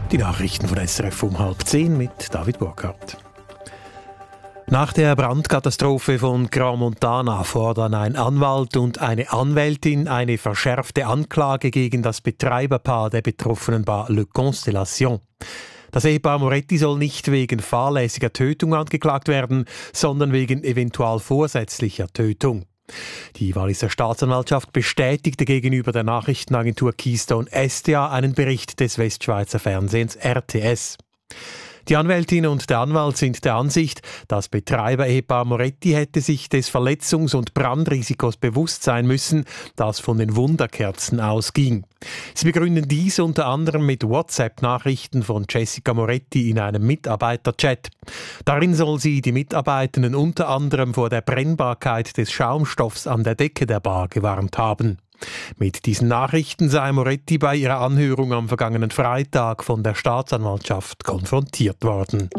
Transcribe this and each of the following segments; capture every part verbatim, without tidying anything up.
Die Nachrichten von S R F um halb zehn mit David Burkhardt. Nach der Brandkatastrophe von Grand Montana fordern ein Anwalt und eine Anwältin eine verschärfte Anklage gegen das Betreiberpaar der betroffenen Bar Le Constellation. Das Ehepaar Moretti soll nicht wegen fahrlässiger Tötung angeklagt werden, sondern wegen eventuell vorsätzlicher Tötung. Die Walliser Staatsanwaltschaft bestätigte gegenüber der Nachrichtenagentur Keystone S T A einen Bericht des Westschweizer Fernsehens R T S. Die Anwältin und der Anwalt sind der Ansicht, das Betreiber-Ehepaar Moretti hätte sich des Verletzungs- und Brandrisikos bewusst sein müssen, das von den Wunderkerzen ausging. Sie begründen dies unter anderem mit WhatsApp-Nachrichten von Jessica Moretti in einem Mitarbeiterchat. Darin soll sie die Mitarbeitenden unter anderem vor der Brennbarkeit des Schaumstoffs an der Decke der Bar gewarnt haben. Mit diesen Nachrichten sei Moretti bei ihrer Anhörung am vergangenen Freitag von der Staatsanwaltschaft konfrontiert worden.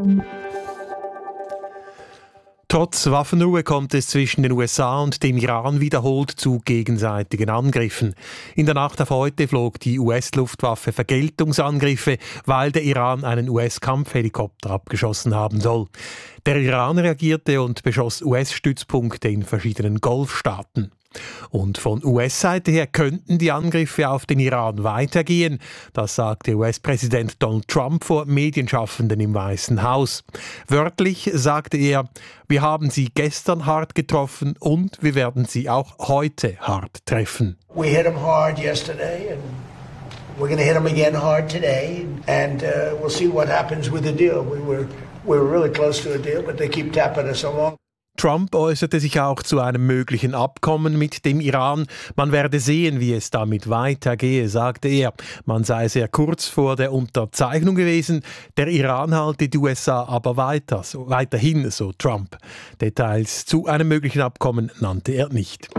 Trotz Waffenruhe kommt es zwischen den U S A und dem Iran wiederholt zu gegenseitigen Angriffen. In der Nacht auf heute flog die U S-Luftwaffe Vergeltungsangriffe, weil der Iran einen U S-Kampfhelikopter abgeschossen haben soll. Der Iran reagierte und beschoss U S-Stützpunkte in verschiedenen Golfstaaten. Und von U S-Seite her könnten die Angriffe auf den Iran weitergehen. Das sagte U S-Präsident Donald Trump vor Medienschaffenden im Weißen Haus. Wörtlich sagte er, wir haben sie gestern hart getroffen und wir werden sie auch heute hart treffen. We hit them hard yesterday and we're going to hit them again hard today and uh, we'll see what happens with the deal. We were, we were really close to a deal, but they keep tapping us along. Trump äußerte sich auch zu einem möglichen Abkommen mit dem Iran. Man werde sehen, wie es damit weitergehe, sagte er. Man sei sehr kurz vor der Unterzeichnung gewesen. Der Iran halte die U S A aber weiter, so, weiterhin, so Trump. Details zu einem möglichen Abkommen nannte er nicht.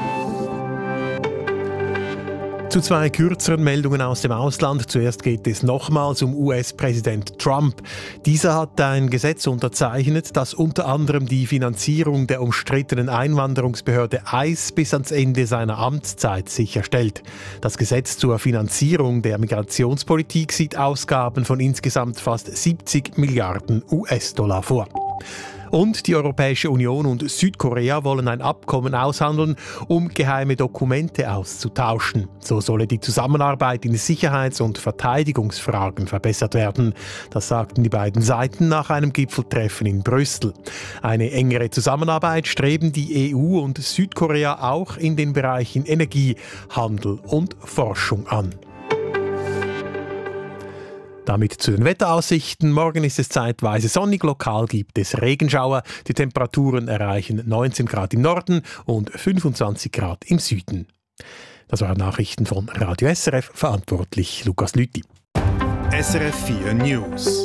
Zu zwei kürzeren Meldungen aus dem Ausland. Zuerst geht es nochmals um U S-Präsident Trump. Dieser hat ein Gesetz unterzeichnet, das unter anderem die Finanzierung der umstrittenen Einwanderungsbehörde ICE bis ans Ende seiner Amtszeit sicherstellt. Das Gesetz zur Finanzierung der Migrationspolitik sieht Ausgaben von insgesamt fast siebzig Milliarden U S-Dollar vor. Und die Europäische Union und Südkorea wollen ein Abkommen aushandeln, um geheime Dokumente auszutauschen. So solle die Zusammenarbeit in Sicherheits- und Verteidigungsfragen verbessert werden. Das sagten die beiden Seiten nach einem Gipfeltreffen in Brüssel. Eine engere Zusammenarbeit streben die E U und Südkorea auch in den Bereichen Energie, Handel und Forschung an. Damit zu den Wetteraussichten. Morgen ist es zeitweise sonnig, lokal gibt es Regenschauer. Die Temperaturen erreichen neunzehn Grad im Norden und fünfundzwanzig Grad im Süden. Das waren Nachrichten von Radio S R F, verantwortlich Lukas Lüthi. S R F vier News.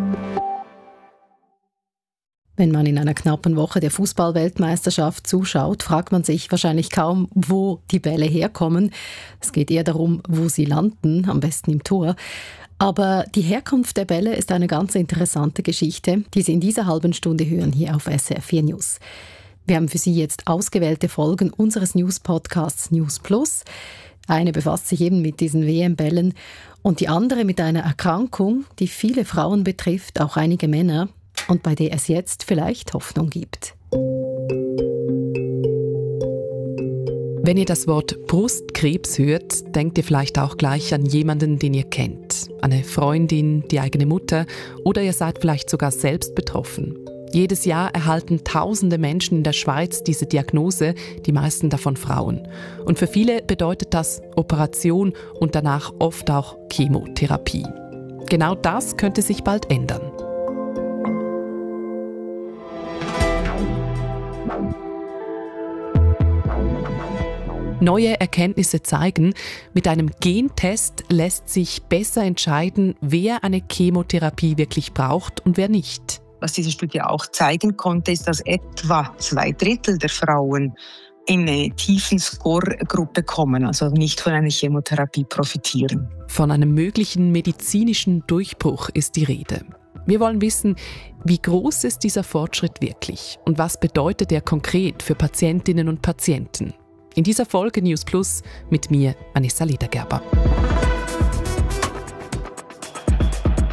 Wenn man in einer knappen Woche der Fußball-Weltmeisterschaft zuschaut, fragt man sich wahrscheinlich kaum, wo die Bälle herkommen. Es geht eher darum, wo sie landen, am besten im Tor. Aber die Herkunft der Bälle ist eine ganz interessante Geschichte, die Sie in dieser halben Stunde hören hier auf S R F vier News. Wir haben für Sie jetzt ausgewählte Folgen unseres News-Podcasts News Plus. Eine befasst sich eben mit diesen W M-Bällen und die andere mit einer Erkrankung, die viele Frauen betrifft, auch einige Männer, und bei der es jetzt vielleicht Hoffnung gibt. Wenn ihr das Wort Brustkrebs hört, denkt ihr vielleicht auch gleich an jemanden, den ihr kennt. Eine Freundin, die eigene Mutter oder ihr seid vielleicht sogar selbst betroffen. Jedes Jahr erhalten tausende Menschen in der Schweiz diese Diagnose, die meisten davon Frauen. Und für viele bedeutet das Operation und danach oft auch Chemotherapie. Genau das könnte sich bald ändern. Neue Erkenntnisse zeigen, mit einem Gentest lässt sich besser entscheiden, wer eine Chemotherapie wirklich braucht und wer nicht. Was diese Studie auch zeigen konnte, ist, dass etwa zwei Drittel der Frauen in eine tiefen Score-Gruppe kommen, also nicht von einer Chemotherapie profitieren. Von einem möglichen medizinischen Durchbruch ist die Rede. Wir wollen wissen, wie groß ist dieser Fortschritt wirklich und was bedeutet er konkret für Patientinnen und Patienten. In dieser Folge News Plus mit mir, Vanessa Ledergerber.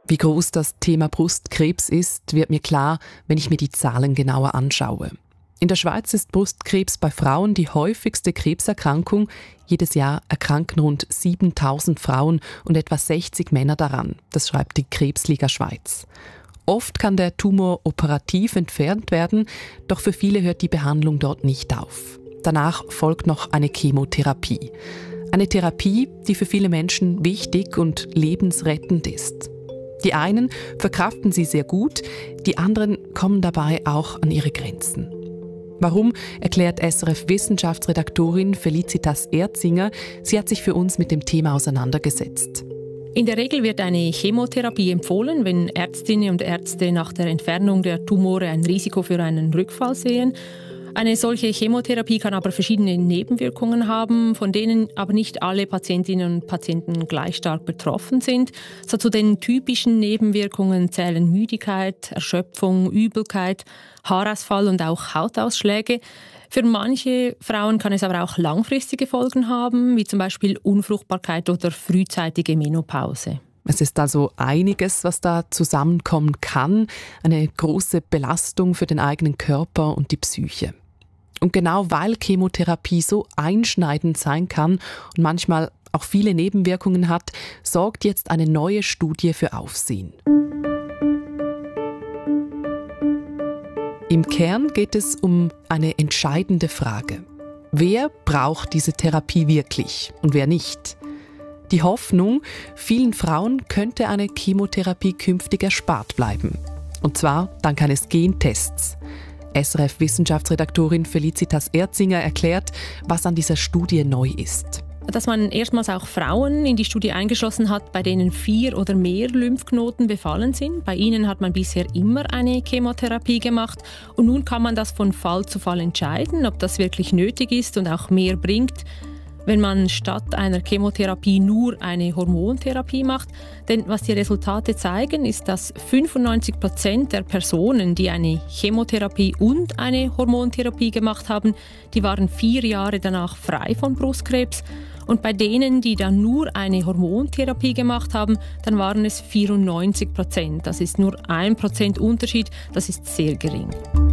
Wie groß das Thema Brustkrebs ist, wird mir klar, wenn ich mir die Zahlen genauer anschaue. In der Schweiz ist Brustkrebs bei Frauen die häufigste Krebserkrankung. Jedes Jahr erkranken rund siebentausend Frauen und etwa sechzig Männer daran. Das schreibt die Krebsliga Schweiz. Oft kann der Tumor operativ entfernt werden, doch für viele hört die Behandlung dort nicht auf. Danach folgt noch eine Chemotherapie. Eine Therapie, die für viele Menschen wichtig und lebensrettend ist. Die einen verkraften sie sehr gut, die anderen kommen dabei auch an ihre Grenzen. Warum, erklärt S R F-Wissenschaftsredaktorin Felicitas Erzinger. Sie hat sich für uns mit dem Thema auseinandergesetzt. In der Regel wird eine Chemotherapie empfohlen, wenn Ärztinnen und Ärzte nach der Entfernung der Tumore ein Risiko für einen Rückfall sehen. Eine solche Chemotherapie kann aber verschiedene Nebenwirkungen haben, von denen aber nicht alle Patientinnen und Patienten gleich stark betroffen sind. So zu den typischen Nebenwirkungen zählen Müdigkeit, Erschöpfung, Übelkeit, Haarausfall und auch Hautausschläge. Für manche Frauen kann es aber auch langfristige Folgen haben, wie zum Beispiel Unfruchtbarkeit oder frühzeitige Menopause. Es ist also einiges, was da zusammenkommen kann. Eine große Belastung für den eigenen Körper und die Psyche. Und genau weil Chemotherapie so einschneidend sein kann und manchmal auch viele Nebenwirkungen hat, sorgt jetzt eine neue Studie für Aufsehen. Im Kern geht es um eine entscheidende Frage. Wer braucht diese Therapie wirklich und wer nicht? Die Hoffnung, vielen Frauen könnte eine Chemotherapie künftig erspart bleiben. Und zwar dank eines Gentests. S R F-Wissenschaftsredaktorin Felicitas Erzinger erklärt, was an dieser Studie neu ist. Dass man erstmals auch Frauen in die Studie eingeschlossen hat, bei denen vier oder mehr Lymphknoten befallen sind. Bei ihnen hat man bisher immer eine Chemotherapie gemacht. Und nun kann man das von Fall zu Fall entscheiden, ob das wirklich nötig ist und auch mehr bringt, wenn man statt einer Chemotherapie nur eine Hormontherapie macht. Denn was die Resultate zeigen, ist, dass fünfundneunzig Prozent der Personen, die eine Chemotherapie und eine Hormontherapie gemacht haben, die waren vier Jahre danach frei von Brustkrebs. Und bei denen, die dann nur eine Hormontherapie gemacht haben, dann waren es vierundneunzig Prozent. Das ist nur ein Prozent Unterschied, das ist sehr gering.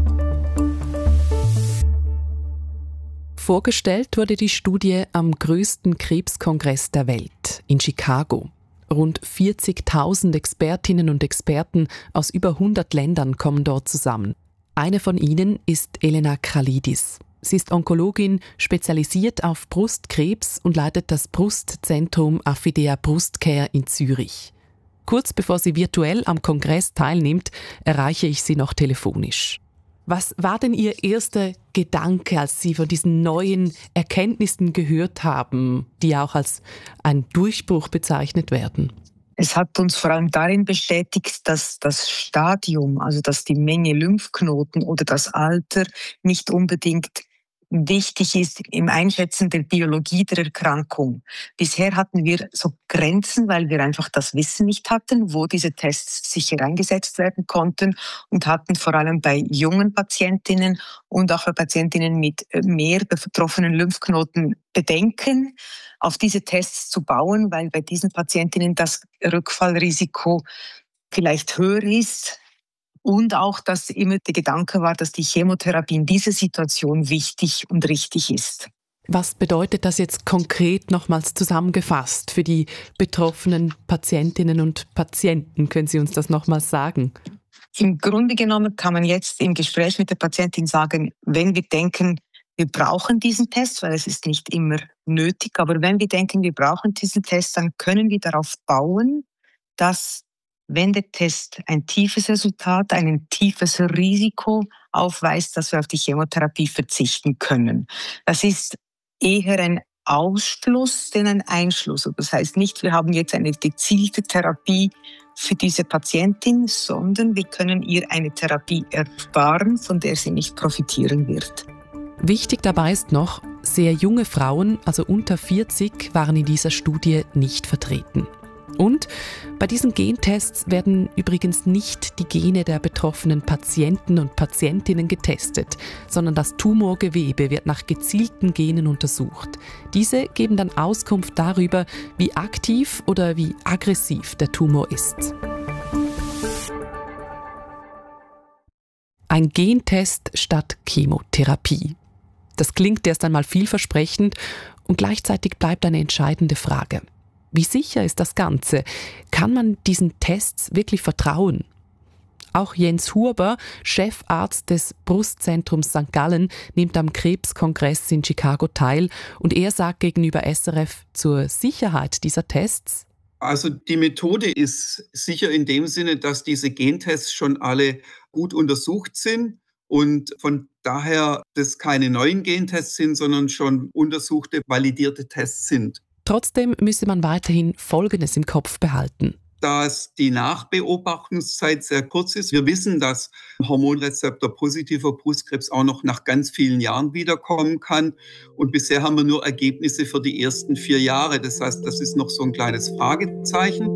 Vorgestellt wurde die Studie am größten Krebskongress der Welt in Chicago. Rund vierzigtausend Expertinnen und Experten aus über hundert Ländern kommen dort zusammen. Eine von ihnen ist Elena Kralidis. Sie ist Onkologin, spezialisiert auf Brustkrebs und leitet das Brustzentrum Affidea Brustcare in Zürich. Kurz bevor sie virtuell am Kongress teilnimmt, erreiche ich sie noch telefonisch. Was war denn Ihr erster Gedanke, als Sie von diesen neuen Erkenntnissen gehört haben, die auch als ein Durchbruch bezeichnet werden? Es hat uns vor allem darin bestätigt, dass das Stadium, also dass die Menge Lymphknoten oder das Alter nicht unbedingt wichtig ist im Einschätzen der Biologie der Erkrankung. Bisher hatten wir so Grenzen, weil wir einfach das Wissen nicht hatten, wo diese Tests sicher eingesetzt werden konnten und hatten vor allem bei jungen Patientinnen und auch bei Patientinnen mit mehr betroffenen Lymphknoten Bedenken, auf diese Tests zu bauen, weil bei diesen Patientinnen das Rückfallrisiko vielleicht höher ist. Und auch, dass immer der Gedanke war, dass die Chemotherapie in dieser Situation wichtig und richtig ist. Was bedeutet das jetzt konkret nochmals zusammengefasst für die betroffenen Patientinnen und Patienten? Können Sie uns das nochmals sagen? Im Grunde genommen kann man jetzt im Gespräch mit der Patientin sagen, wenn wir denken, wir brauchen diesen Test, weil es ist nicht immer nötig, aber wenn wir denken, wir brauchen diesen Test, dann können wir darauf bauen, dass wenn der Test ein tiefes Resultat, ein tiefes Risiko aufweist, dass wir auf die Chemotherapie verzichten können. Das ist eher ein Ausschluss, denn ein Einschluss. Das heißt nicht, wir haben jetzt eine gezielte Therapie für diese Patientin, sondern wir können ihr eine Therapie ersparen, von der sie nicht profitieren wird. Wichtig dabei ist noch, sehr junge Frauen, also unter vierzig, waren in dieser Studie nicht vertreten. Und bei diesen Gentests werden übrigens nicht die Gene der betroffenen Patienten und Patientinnen getestet, sondern das Tumorgewebe wird nach gezielten Genen untersucht. Diese geben dann Auskunft darüber, wie aktiv oder wie aggressiv der Tumor ist. Ein Gentest statt Chemotherapie. Das klingt erst einmal vielversprechend und gleichzeitig bleibt eine entscheidende Frage. Wie sicher ist das Ganze? Kann man diesen Tests wirklich vertrauen? Auch Jens Huber, Chefarzt des Brustzentrums Sankt Gallen, nimmt am Krebskongress in Chicago teil und er sagt gegenüber S R F zur Sicherheit dieser Tests: Also die Methode ist sicher in dem Sinne, dass diese Gentests schon alle gut untersucht sind und von daher das keine neuen Gentests sind, sondern schon untersuchte, validierte Tests sind. Trotzdem müsse man weiterhin Folgendes im Kopf behalten. Dass die Nachbeobachtungszeit sehr kurz ist. Wir wissen, dass Hormonrezeptor-positiver Brustkrebs auch noch nach ganz vielen Jahren wiederkommen kann. Und bisher haben wir nur Ergebnisse für die ersten vier Jahre. Das heißt, das ist noch so ein kleines Fragezeichen.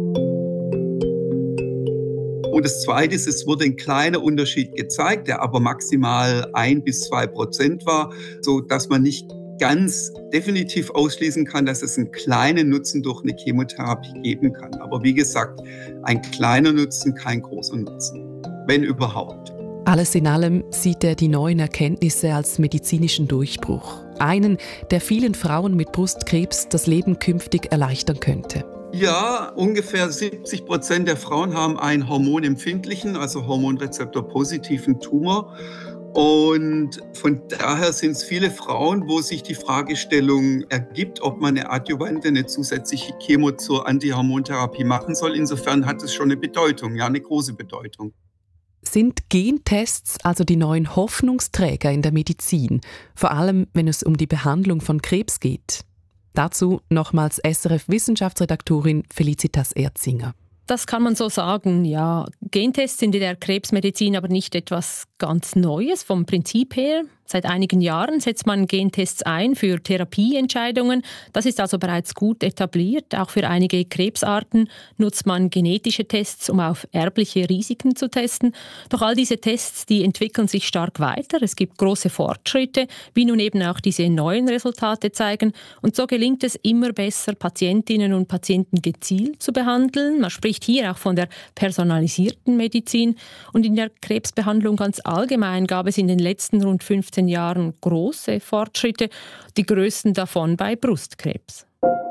Und das Zweite ist, es wurde ein kleiner Unterschied gezeigt, der aber maximal ein bis zwei Prozent war, sodass man nicht ganz definitiv ausschließen kann, dass es einen kleinen Nutzen durch eine Chemotherapie geben kann. Aber wie gesagt, ein kleiner Nutzen, kein großer Nutzen, wenn überhaupt. Alles in allem sieht er die neuen Erkenntnisse als medizinischen Durchbruch. Einen, der vielen Frauen mit Brustkrebs das Leben künftig erleichtern könnte. Ja, ungefähr siebzig Prozent der Frauen haben einen hormonempfindlichen, also hormonrezeptor-positiven Tumor. Und von daher sind es viele Frauen, wo sich die Fragestellung ergibt, ob man eine Adjuvante, eine zusätzliche Chemo zur Antihormontherapie machen soll. Insofern hat es schon eine Bedeutung, ja, eine große Bedeutung. Sind Gentests also die neuen Hoffnungsträger in der Medizin, vor allem wenn es um die Behandlung von Krebs geht? Dazu nochmals S R F-Wissenschaftsredaktorin Felicitas Erzinger. Das kann man so sagen, ja. Gentests sind in der Krebsmedizin aber nicht etwas ganz Neues vom Prinzip her. Seit einigen Jahren setzt man Gentests ein für Therapieentscheidungen. Das ist also bereits gut etabliert. Auch für einige Krebsarten nutzt man genetische Tests, um auf erbliche Risiken zu testen. Doch all diese Tests, die entwickeln sich stark weiter. Es gibt große Fortschritte, wie nun eben auch diese neuen Resultate zeigen. Und so gelingt es immer besser, Patientinnen und Patienten gezielt zu behandeln. Man spricht hier auch von der personalisierten Medizin. Und in der Krebsbehandlung ganz allgemein gab es in den letzten rund fünfzehn Jahren große Fortschritte, die größten davon bei Brustkrebs.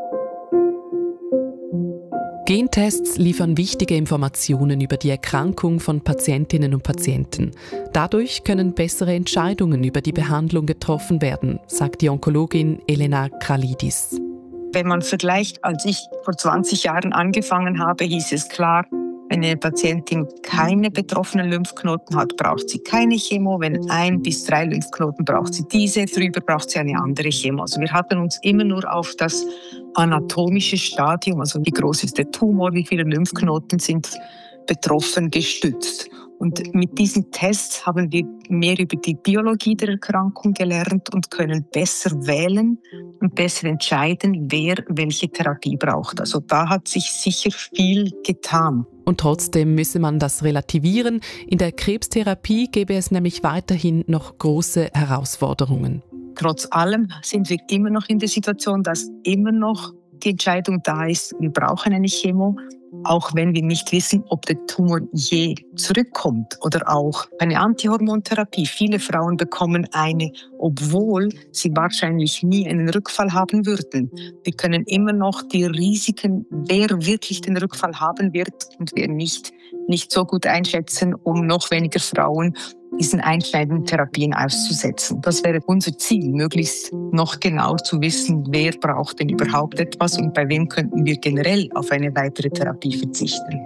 Gentests liefern wichtige Informationen über die Erkrankung von Patientinnen und Patienten. Dadurch können bessere Entscheidungen über die Behandlung getroffen werden, sagt die Onkologin Elena Kralidis. Wenn man vergleicht, als ich vor zwanzig Jahren angefangen habe, hieß es klar, wenn eine Patientin keine betroffenen Lymphknoten hat, braucht sie keine Chemo. Wenn ein bis drei Lymphknoten braucht sie diese, drüber braucht sie eine andere Chemo. Also wir hatten uns immer nur auf das anatomische Stadium, also wie groß ist der Tumor, wie viele Lymphknoten sind betroffen, gestützt. Und mit diesen Tests haben wir mehr über die Biologie der Erkrankung gelernt und können besser wählen und besser entscheiden, wer welche Therapie braucht. Also da hat sich sicher viel getan. Und trotzdem müsse man das relativieren. In der Krebstherapie gäbe es nämlich weiterhin noch große Herausforderungen. Trotz allem sind wir immer noch in der Situation, dass immer noch die Entscheidung da ist, wir brauchen eine Chemo, auch wenn wir nicht wissen, ob der Tumor je zurückkommt. Oder auch eine Antihormontherapie. Viele Frauen bekommen eine, obwohl sie wahrscheinlich nie einen Rückfall haben würden. Wir können immer noch die Risiken, wer wirklich den Rückfall haben wird und wer nicht, nicht so gut einschätzen, um noch weniger Frauen diesen einschneidenden Therapien auszusetzen. Das wäre unser Ziel, möglichst noch genau zu wissen, wer braucht denn überhaupt etwas und bei wem könnten wir generell auf eine weitere Therapie verzichten.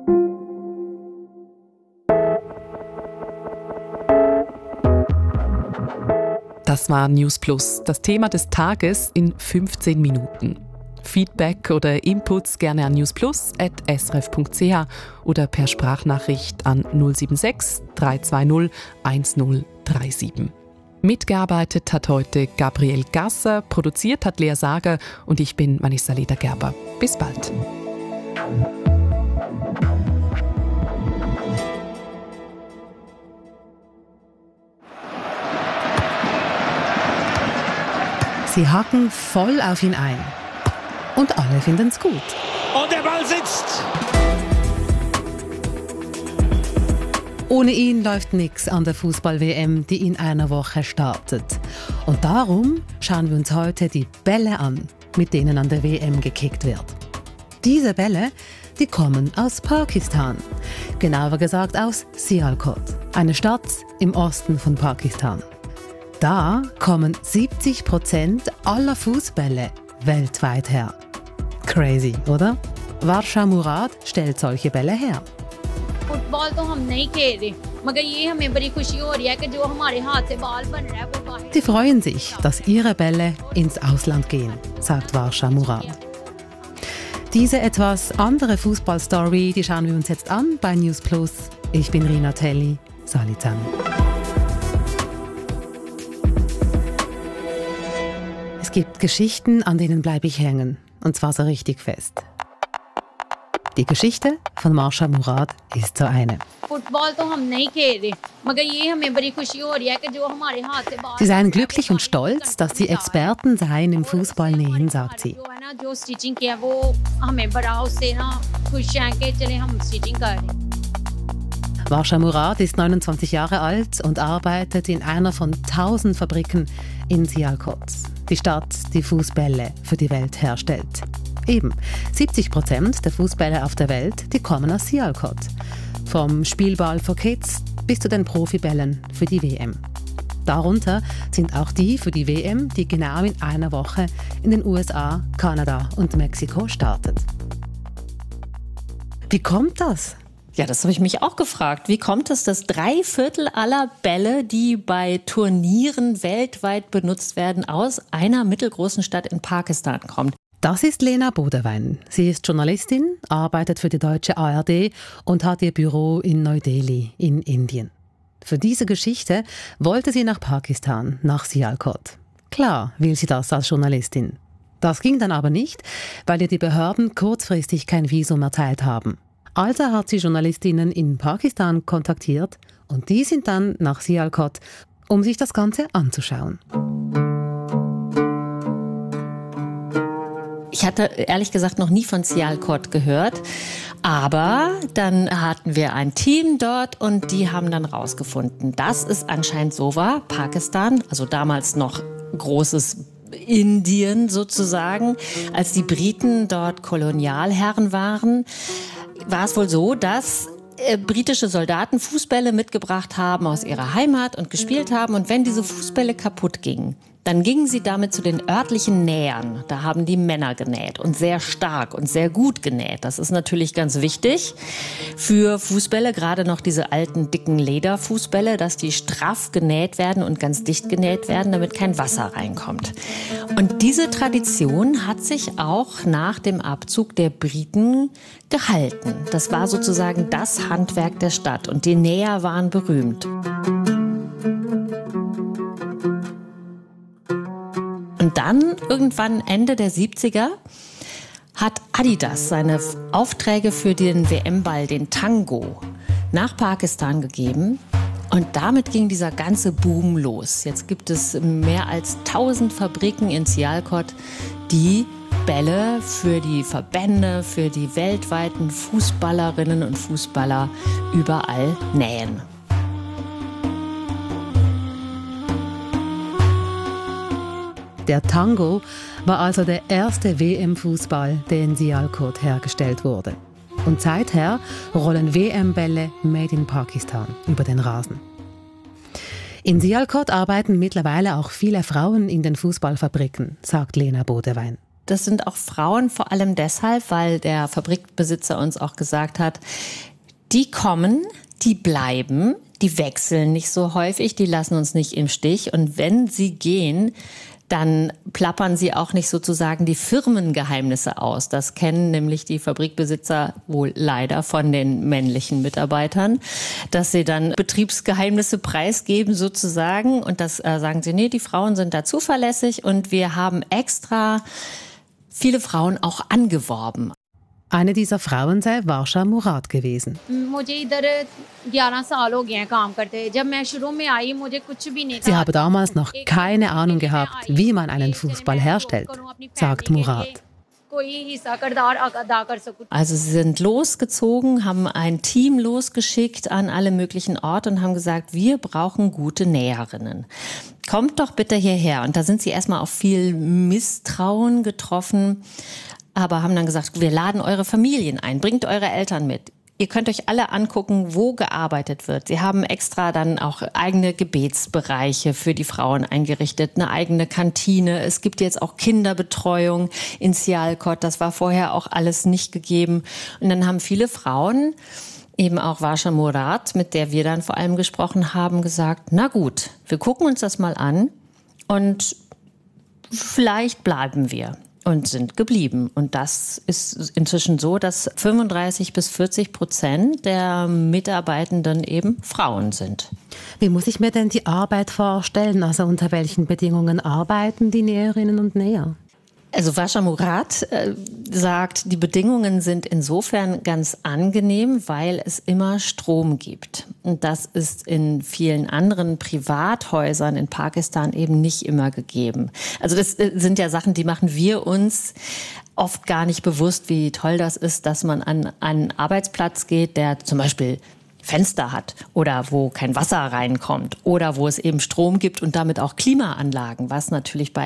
Das war News Plus, das Thema des Tages in fünfzehn Minuten. Feedback oder Inputs gerne an newsplus at s r f punkt c h oder per Sprachnachricht an null sieben sechs drei zwei null eins null drei sieben. Mitgearbeitet hat heute Gabriel Gasser, produziert hat Lea Sager und ich bin Vanessa Ledergerber. Bis bald. Sie haken voll auf ihn ein. Und alle finden es gut. Und der Ball sitzt! Ohne ihn läuft nichts an der Fußball-W M, die in einer Woche startet. Und darum schauen wir uns heute die Bälle an, mit denen an der W M gekickt wird. Diese Bälle, die kommen aus Pakistan. Genauer gesagt aus Sialkot, eine Stadt im Osten von Pakistan. Da kommen siebzig Prozent aller Fußbälle weltweit her. Crazy, oder? Varsha Murad stellt solche Bälle her. Die freuen sich, dass ihre Bälle ins Ausland gehen, sagt Varsha Murad. Diese etwas andere Fußballstory, die schauen wir uns jetzt an bei News Plus. Ich bin Rina Telli. Salut zusammen. Es gibt Geschichten, an denen bleibe ich hängen. Und zwar so richtig fest. Die Geschichte von Varsha Murad ist so eine. Sie seien glücklich und stolz, dass die Experten seien im Fußball nähen, sagt sie. Varsha Murad ist neunundzwanzig Jahre alt und arbeitet in einer von tausend Fabriken in Sialkot, die Stadt, die Fußbälle für die Welt herstellt. Eben, siebzig Prozent der Fußbälle auf der Welt, die kommen aus Sialkot. Vom Spielball für Kids bis zu den Profibällen für die W M. Darunter sind auch die für die W M, die genau in einer Woche in den U S A, Kanada und Mexiko startet. Wie kommt das? Ja, das habe ich mich auch gefragt. Wie kommt es, dass drei Viertel aller Bälle, die bei Turnieren weltweit benutzt werden, aus einer mittelgroßen Stadt in Pakistan kommen? Das ist Lena Bodewein. Sie ist Journalistin, arbeitet für die deutsche A R D und hat ihr Büro in Neu-Delhi in Indien. Für diese Geschichte wollte sie nach Pakistan, nach Sialkot. Klar will sie das als Journalistin. Das ging dann aber nicht, weil ihr die Behörden kurzfristig kein Visum erteilt haben. Also hat sie Journalistinnen in Pakistan kontaktiert und die sind dann nach Sialkot, um sich das Ganze anzuschauen. Ich hatte ehrlich gesagt noch nie von Sialkot gehört, aber dann hatten wir ein Team dort und die haben dann rausgefunden, dass es anscheinend so war, Pakistan, also damals noch großes Indien sozusagen, als die Briten dort Kolonialherren waren, war es wohl so, dass äh, britische Soldaten Fußbälle mitgebracht haben aus ihrer Heimat und gespielt haben. Und wenn diese Fußbälle kaputt gingen, dann gingen sie damit zu den örtlichen Nähern. Da haben die Männer genäht und sehr stark und sehr gut genäht. Das ist natürlich ganz wichtig für Fußbälle, gerade noch diese alten, dicken Lederfußbälle, dass die straff genäht werden und ganz dicht genäht werden, damit kein Wasser reinkommt. Und diese Tradition hat sich auch nach dem Abzug der Briten gehalten. Das war sozusagen das Handwerk der Stadt und die Näher waren berühmt. Und dann, irgendwann Ende der siebziger, hat Adidas seine Aufträge für den W M-Ball, den Tango, nach Pakistan gegeben. Und damit ging dieser ganze Boom los. Jetzt gibt es mehr als tausend Fabriken in Sialkot, die Bälle für die Verbände, für die weltweiten Fußballerinnen und Fußballer überall nähen. Der Tango war also der erste W M-Fußball, der in Sialkot hergestellt wurde. Und seither rollen W M-Bälle made in Pakistan über den Rasen. In Sialkot arbeiten mittlerweile auch viele Frauen in den Fußballfabriken, sagt Lena Bodewein. Das sind auch Frauen vor allem deshalb, weil der Fabrikbesitzer uns auch gesagt hat, die kommen, die bleiben, die wechseln nicht so häufig, die lassen uns nicht im Stich. Und wenn sie gehen, dann plappern sie auch nicht sozusagen die Firmengeheimnisse aus. Das kennen nämlich die Fabrikbesitzer wohl leider von den männlichen Mitarbeitern, dass sie dann Betriebsgeheimnisse preisgeben sozusagen. Und das äh, sagen sie, nee, die Frauen sind da zuverlässig und wir haben extra viele Frauen auch angeworben. Eine dieser Frauen sei Varsha Murad gewesen. Sie habe damals noch keine Ahnung gehabt, wie man einen Fußball herstellt, sagt Murad. Also sie sind losgezogen, haben ein Team losgeschickt an alle möglichen Orte und haben gesagt, wir brauchen gute Näherinnen. Kommt doch bitte hierher. Und da sind sie erstmal auf viel Misstrauen getroffen, aber haben dann gesagt, wir laden eure Familien ein, bringt eure Eltern mit. Ihr könnt euch alle angucken, wo gearbeitet wird. Sie haben extra dann auch eigene Gebetsbereiche für die Frauen eingerichtet, eine eigene Kantine. Es gibt jetzt auch Kinderbetreuung in Sialkot. Das war vorher auch alles nicht gegeben. Und dann haben viele Frauen, eben auch Varsha Murat, mit der wir dann vor allem gesprochen haben, gesagt, na gut, wir gucken uns das mal an und vielleicht bleiben wir. Und sind geblieben. Und das ist inzwischen so, dass fünfunddreißig bis vierzig Prozent der Mitarbeitenden eben Frauen sind. Wie muss ich mir denn die Arbeit vorstellen? Also unter welchen Bedingungen arbeiten die Näherinnen und Näher? Also Varsha Murat äh, sagt, die Bedingungen sind insofern ganz angenehm, weil es immer Strom gibt. Und das ist in vielen anderen Privathäusern in Pakistan eben nicht immer gegeben. Also das sind ja Sachen, die machen wir uns oft gar nicht bewusst, wie toll das ist, dass man an einen Arbeitsplatz geht, der zum Beispiel Fenster hat oder wo kein Wasser reinkommt oder wo es eben Strom gibt und damit auch Klimaanlagen, was natürlich bei